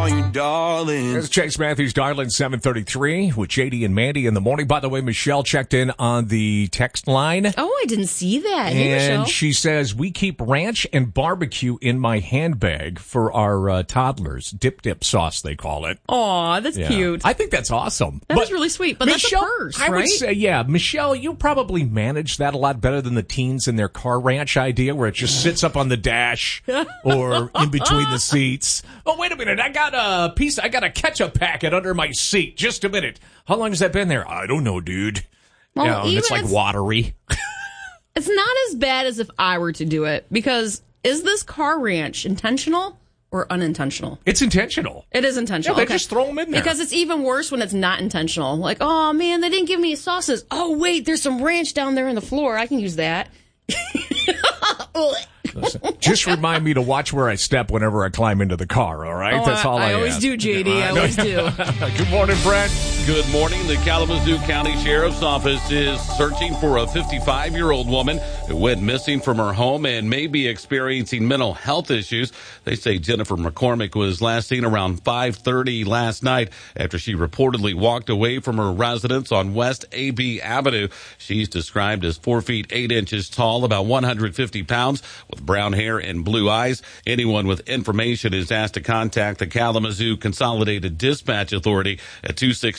call you darling. There's Chase Matthews, Darling 733 with JD and Mandy in the morning. By the way, Michelle checked in on the text line. Oh, I didn't see that. Hey, And Michelle. she says, we keep ranch and barbecue in my handbag for our toddlers. Dip sauce, they call it. Aw, that's cute. I think that's awesome. That is really sweet, but Michelle, that's a purse, I right? would say, yeah. Michelle, you probably manage that a lot better than the teens in their car ranch idea where it just sits up on the dash or in between the seats. Oh, wait a minute. I got a ketchup packet under my seat. Just a minute. How long has that been there? I don't know, dude. Well, And it's like watery. It's not as bad as if I were to do it, because is this car ranch intentional or unintentional? It's intentional. It is intentional. Yeah, they just throw them in there. Because it's even worse when it's not intentional. Like, oh, man, they didn't give me sauces. Oh, wait, there's some ranch down there in the floor. I can use that. Just remind me to watch where I step whenever I climb into the car, all right? Oh, That's all I always ask. do, JD. I always do. Good morning, Brent. Good morning. The Kalamazoo County Sheriff's Office is searching for a 55-year-old woman who went missing from her home and may be experiencing mental health issues. They say Jennifer McCormick was last seen around 5:30 last night after she reportedly walked away from her residence on West AB Avenue. She's described as 4 feet 8 inches tall, about 150 pounds, with brown hair and blue eyes. Anyone with information is asked to contact the Kalamazoo Consolidated Dispatch Authority at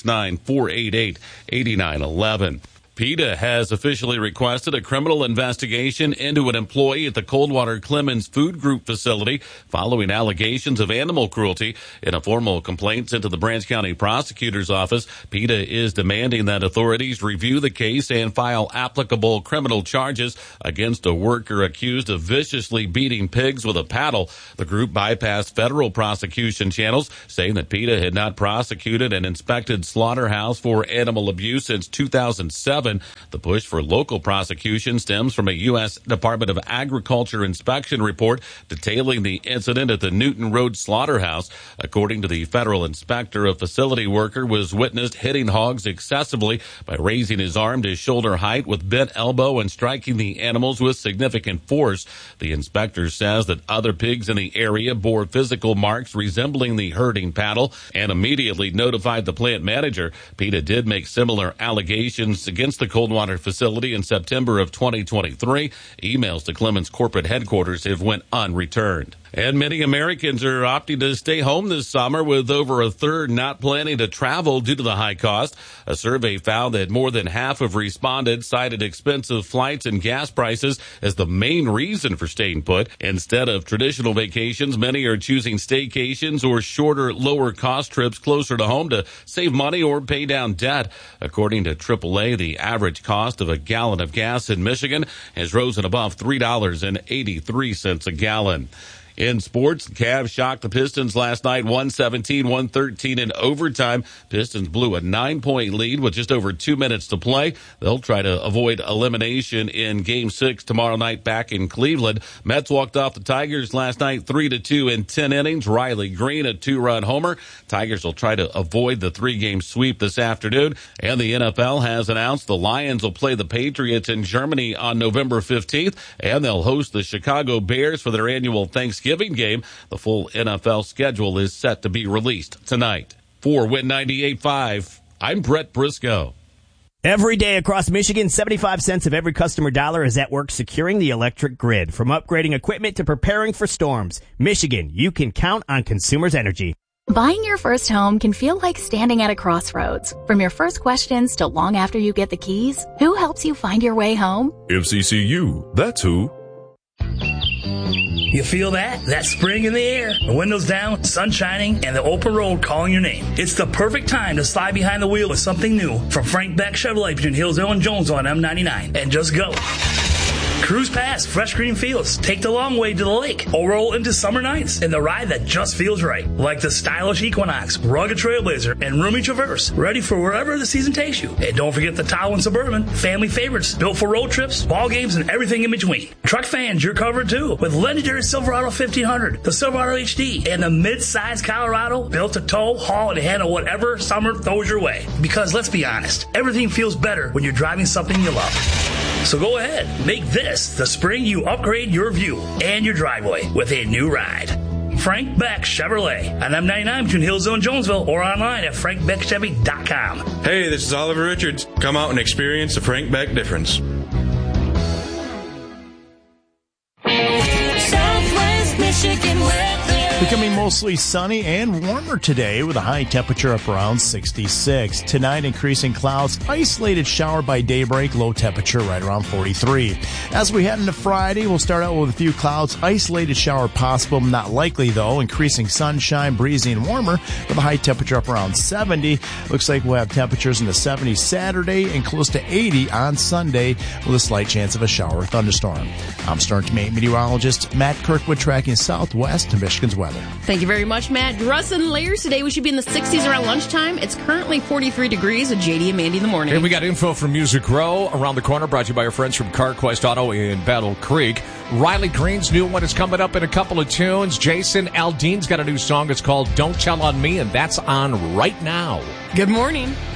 269-488-8911. PETA has officially requested a criminal investigation into an employee at the Coldwater Clemens Food Group facility following allegations of animal cruelty. In a formal complaint sent to the Branch County Prosecutor's Office, PETA is demanding that authorities review the case and file applicable criminal charges against a worker accused of viciously beating pigs with a paddle. The group bypassed federal prosecution channels, saying that PETA had not prosecuted an inspected slaughterhouse for animal abuse since 2007. The push for local prosecution stems from a U.S. Department of Agriculture inspection report detailing the incident at the Newton Road Slaughterhouse. According to the federal inspector, a facility worker was witnessed hitting hogs excessively by raising his arm to shoulder height with bent elbow and striking the animals with significant force. The inspector says that other pigs in the area bore physical marks resembling the herding paddle and immediately notified the plant manager. PETA did make similar allegations against the Coldwater facility in September of 2023. Emails to Clemens corporate headquarters have went unreturned. And many Americans are opting to stay home this summer, with over a third not planning to travel due to the high cost. A survey found that more than half of respondents cited expensive flights and gas prices as the main reason for staying put. Instead of traditional vacations, many are choosing staycations or shorter, lower-cost trips closer to home to save money or pay down debt. According to AAA, the average cost of a gallon of gas in Michigan has risen above $3.83 a gallon. In sports, the Cavs shocked the Pistons last night, 117-113 in overtime. Pistons blew a 9-point lead with just over 2 minutes to play. They'll try to avoid elimination in Game 6 tomorrow night back in Cleveland. Mets walked off the Tigers last night 3-2 in 10 innings. Riley Green, a 2-run homer. Tigers will try to avoid the 3-game sweep this afternoon. And the NFL has announced the Lions will play the Patriots in Germany on November 15th, and they'll host the Chicago Bears for their annual Thanksgiving game. The full NFL schedule is set to be released tonight. For Win 98.5, I'm Brett Briscoe. Every day across Michigan, 75 cents of every customer dollar is at work securing the electric grid. From upgrading equipment to preparing for storms, Michigan, you can count on Consumers Energy. Buying your first home can feel like standing at a crossroads. From your first questions to long after you get the keys, who helps you find your way home? FCCU, that's who. You feel that? That spring in the air, the windows down, sun shining, and the open road calling your name. It's the perfect time to slide behind the wheel with something new from Frank Beck Chevrolet between Hillsdale and Jones on M99. And just go. Cruise past fresh green fields, take the long way to the lake, or roll into summer nights in the ride that just feels right. Like the stylish Equinox, rugged Trailblazer, and roomy Traverse, ready for wherever the season takes you. And don't forget the Tahoe and Suburban, family favorites, built for road trips, ball games, and everything in between. Truck fans, you're covered too, with legendary Silverado 1500, the Silverado HD, and the mid-size Colorado, built to tow, haul, and handle whatever summer throws your way. Because let's be honest, everything feels better when you're driving something you love. So go ahead, make this the spring you upgrade your view and your driveway with a new ride. Frank Beck Chevrolet on M99 between Hillsdale and Jonesville, or online at frankbeckchevy.com. Hey, this is Oliver Richards. Come out and experience the Frank Beck difference. Southwest Michigan weather. Becoming mostly sunny and warmer today with a high temperature up around 66. Tonight, increasing clouds, isolated shower by daybreak, low temperature right around 43. As we head into Friday, we'll start out with a few clouds, isolated shower possible, not likely though, increasing sunshine, breezy and warmer with a high temperature up around 70. Looks like we'll have temperatures in the 70s Saturday and close to 80 on Sunday with a slight chance of a shower or thunderstorm. I'm Stern Tomato meteorologist Matt Kirkwood tracking southwest to Michigan's weather. Thank you very much, Matt. Dress in layers today. We should be in the 60s around lunchtime. It's currently 43 degrees with JD and Mandy in the morning. And we got info from Music Row around the corner, brought to you by our friends from CarQuest Auto in Battle Creek. Riley Green's new one is coming up in a couple of tunes. Jason Aldean's got a new song. It's called Don't Tell on Me, and that's on right now. Good morning.